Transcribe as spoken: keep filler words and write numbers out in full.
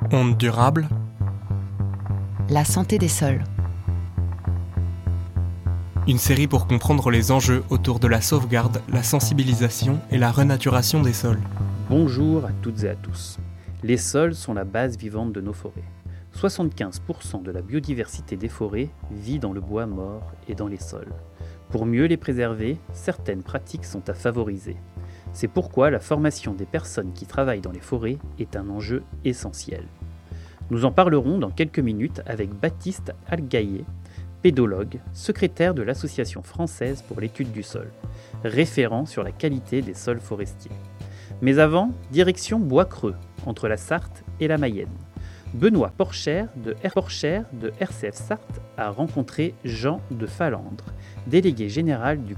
Ondes durables. La santé des sols. Une série pour comprendre les enjeux autour de la sauvegarde, la sensibilisation et la renaturation des sols. Bonjour à toutes et à tous. Les sols sont la base vivante de nos forêts. soixante-quinze pour cent de la biodiversité des forêts vit dans le bois mort et dans les sols. Pour mieux les préserver, certaines pratiques sont à favoriser. C'est pourquoi la formation des personnes qui travaillent dans les forêts est un enjeu essentiel. Nous en parlerons dans quelques minutes avec Baptiste Algaillet, pédologue, secrétaire de l'Association française pour l'étude du sol, référent sur la qualité des sols forestiers. Mais avant, direction Bois-Creux, entre la Sarthe et la Mayenne. Benoît Porchère de, R- Porchère de R C F Sarthe a rencontré Jean de Falandre, délégué général du